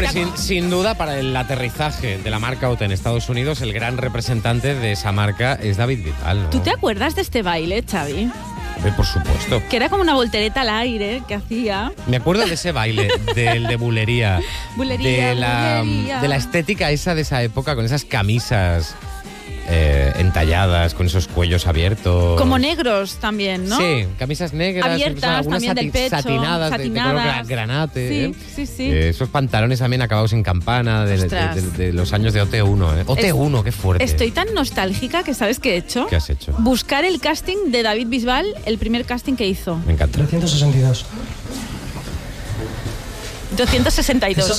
Hombre, sin duda, para el aterrizaje de la marca OTA en Estados Unidos, el gran representante de esa marca es David Bisbal, ¿no? ¿Tú te acuerdas de este baile, Xavi? Por supuesto. Que era como una voltereta al aire que hacía. Me acuerdo de ese baile, del de bulería. Bulería, de la estética esa de esa época, con esas camisas entalladas, con esos cuellos abiertos. Como negros también, ¿no? Sí, camisas negras, abiertas, algunas también del pecho, satinadas. De color granate. Sí. Esos pantalones también acabados en campana de los años de OT1. OT1, qué fuerte. Estoy tan nostálgica que ¿sabes qué he hecho? ¿Qué has hecho? Buscar el casting de David Bisbal, el primer casting que hizo. Me encanta. 362. 262.